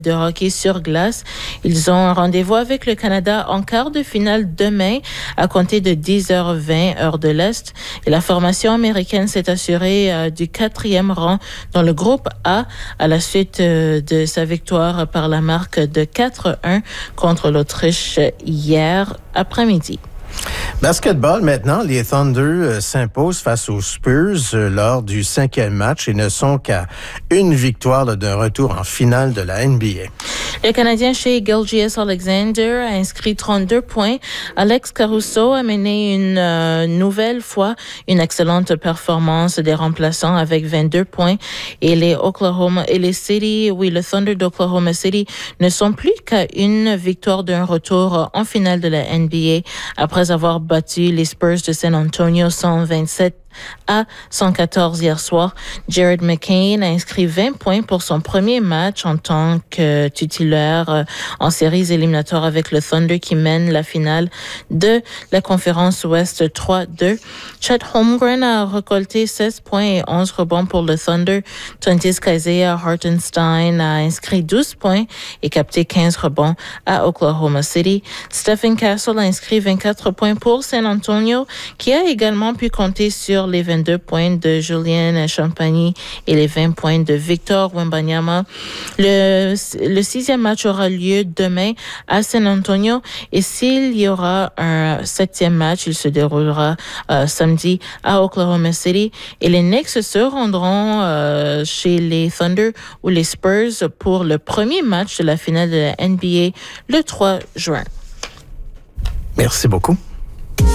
de hockey sur glace. Ils ont un rendez-vous avec le Canada en quart de finale demain à compter de 10h20 heure de l'Est. Et la formation américaine s'est assurée du 4e rang dans le groupe A à la suite de sa victoire par la marque de 4-1 contre l'Autriche hier après-midi. Basketball, maintenant, les Thunder s'imposent face aux Spurs lors du 5e match et ne sont qu'à une victoire d'un retour en finale de la NBA. Le Canadien Shai Gilgeous-Alexander a inscrit 32 points. Alex Caruso a mené une nouvelle fois une excellente performance des remplaçants avec 22 points. Et le Thunder d'Oklahoma City ne sont plus qu'à une victoire d'un retour en finale de la NBA après avoir battu les Spurs de San Antonio 127 à 114 hier soir. Jared McCain a inscrit 20 points pour son premier match en tant que titulaire en séries éliminatoires avec le Thunder qui mène la finale de la conférence Ouest 3-2. Chet Holmgren a récolté 16 points et 11 rebonds pour le Thunder, tandis qu'Isaiah Hartenstein a inscrit 12 points et capté 15 rebonds à Oklahoma City. Stephen Castle a inscrit 24 points pour San Antonio, qui a également pu compter sur les 22 points de Julien Champagny et les 20 points de Victor Wembanyama. Le 6e match aura lieu demain à San Antonio et s'il y aura un 7e match, il se déroulera samedi à Oklahoma City et les Knicks se rendront chez les Thunder ou les Spurs pour le premier match de la finale de la NBA le 3 juin. Merci beaucoup.